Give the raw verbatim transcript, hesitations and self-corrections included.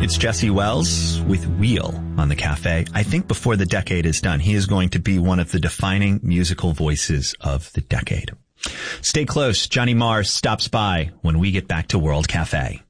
It's Jesse Wells with Wheel on the Cafe. I think before the decade is done, he is going to be one of the defining musical voices of the decade. Stay close. Johnny Marr stops by when we get back to World Cafe.